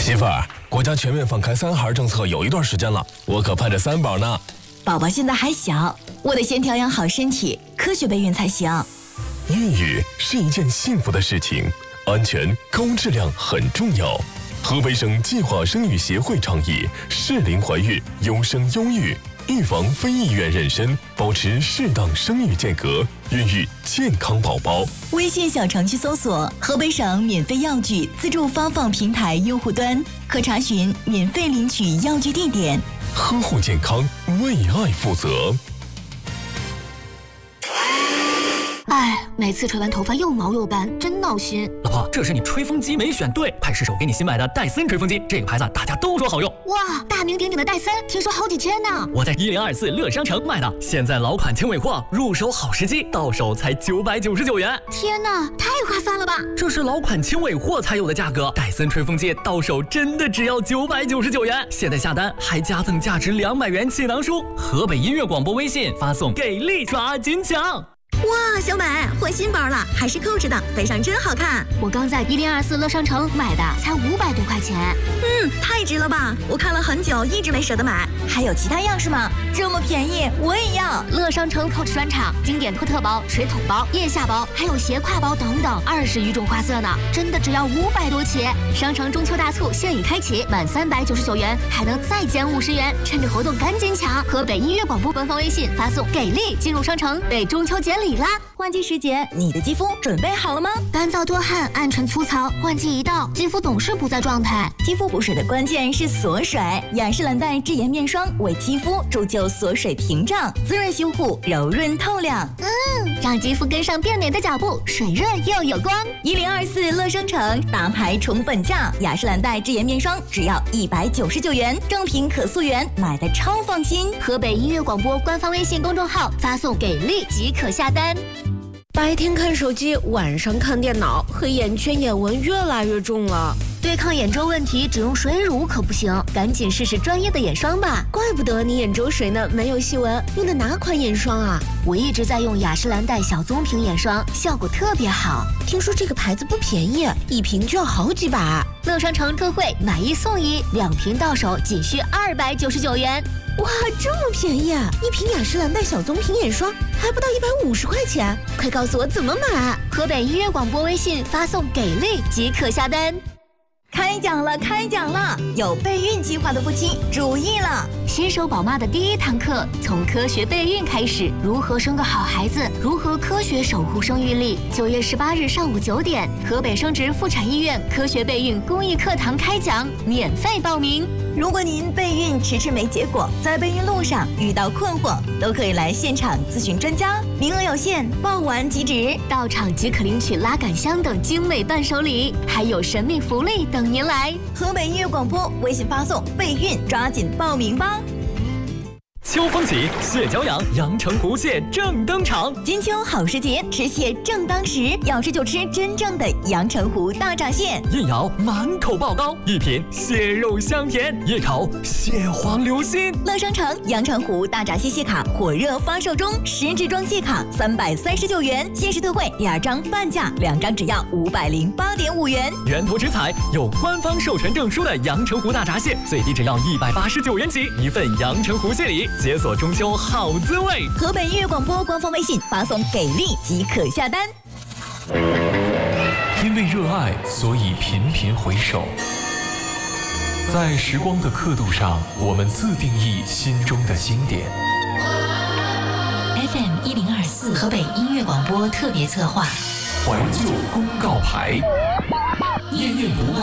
媳妇儿，国家全面放开3孩政策有一段时间了，我可盼着3宝呢。 宝宝现在还小，我得先调养好身体，科学备孕才行。 孕育是一件幸福的事情，安全高质量很重要。河北省计划生育协会倡议适龄怀孕，优生优育，预防非意愿妊娠，保持适当生育间隔，孕育健康宝宝。 微信小程序搜索河北省免费药具自助发放平台用户端，可查询免费领取药具地点。 呵护健康，为爱负责。 哎，每次吹完头发又毛又干，真闹心。 老婆，这是你吹风机没选对，快试手给你新买的戴森吹风机，这个牌子大家都说好用。 哇，大名鼎鼎的戴森，听说好几千呢。 我在1024乐商城买的，现在老款轻尾货，入手好时机，到手才999元。 天哪，太划算了吧！ 这是老款轻尾货才有的价格，戴森吹风机到手真的只要999元。现在下单还加赠价值200元气囊书。河北音乐广播微信发送给力，抓紧抢！ 哇，小美换新包了，还是扣着的，背上真好看。 我刚在1024乐商城买的，才500多块钱。 太值了吧！我看了很久，一直没舍得买。还有其他样式吗？这么便宜，我也要。 乐商城 Coach 专场经典托特包、水桶包、腋下包，还有斜挎包等等，20余种花色呢，真的只要500多起。商城中秋大促现已开启，满399元还能再减50元，趁着活动赶紧抢！河北音乐广播官方微信发送“给力”进入商城，为中秋节礼啦！ 换季时节，你的肌肤准备好了吗？ 干燥多汗、暗沉粗糙，换季一到，肌肤总是不在状态。 肌肤补水的关键是锁水，雅诗兰黛智妍面霜为肌肤铸就锁水屏障，滋润修护，柔润透亮。 让肌肤跟上变美的脚步，水润又有光。 1024乐商城大牌宠粉价，雅诗兰黛智妍面霜只要199元，正品可溯源，买的超放心。 河北音乐广播官方微信公众号发送“给力”即可下单。 白天看手机，晚上看电脑，黑眼圈、眼纹越来越重了。 对抗眼周问题，只用水乳可不行，赶紧试试专业的眼霜吧。 怪不得你眼周水呢，没有细纹。用的哪款眼霜啊？ 我一直在用雅诗兰黛小棕瓶眼霜，效果特别好。 听说这个牌子不便宜，一瓶就要好几百。 乐商城特惠，买1送1，2瓶到手仅需299元。 哇，这么便宜啊！一瓶雅诗兰黛小棕瓶眼霜还不到150块钱，快告诉我怎么买！ 河北音乐广播微信发送“给力”即可下单。 开讲了，开讲了！有备孕计划的夫妻注意了！ 新手宝妈的第1堂课，从科学备孕开始，如何生个好孩子，如何科学守护生育力。9月18日上午9点，河北生殖妇产医院科学备孕公益课堂开讲，免费报名。 如果您备孕迟迟没结果，在备孕路上遇到困惑，都可以来现场咨询专家，名额有限，报完即止。 到场即可领取拉杆箱等精美伴手礼，还有神秘福利等您来。 河北音乐广播微信发送备孕，抓紧报名吧。 秋风起，蟹脚痒，阳澄湖蟹正登场。 金秋好时节，吃蟹正当时，要吃就吃真正的阳澄湖大闸蟹。 一咬满口爆膏，一品蟹肉香甜，一口蟹黄流心。 乐商城阳澄湖大闸蟹蟹卡火热发售中，10支装蟹卡339元，限时特惠，2张半价，2张只要508.5元。 源头直采，有官方授权证书的阳澄湖大闸蟹，最低只要189元起，一份阳澄湖蟹礼。解锁中秋好滋味。 河北音乐广播官方微信发送“给力”即可下单。 因为热爱，所以频频回首。在时光的刻度上，我们自定义心中的经典。 FM 1024河北音乐广播特别策划， 怀旧公告牌，念念不忘。